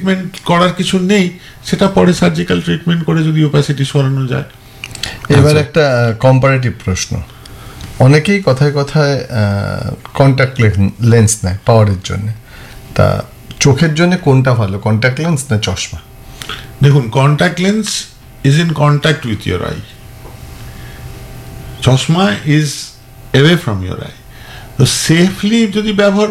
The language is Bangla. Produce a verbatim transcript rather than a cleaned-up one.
ট্রিটমেন্ট করার কিছু নেই, সেটা পরে সার্জিক্যাল ট্রিটমেন্ট করে যদি ওপাসিটি সরানো যায়। এবার একটা কম্পারেটিভ প্রশ্ন, অনেকেই কথায় কথায় কন্ট্যাক্ট লেন্স নেয় পাওয়ারের জন্য, তা চোখের জন্য কোনটা ভালো, কন্ট্যাক্ট লেন্স না চশমা? দেখুন, contact lens is in contact with your I, চশমা is away from your I. তো সেফলি যদি ব্যবহার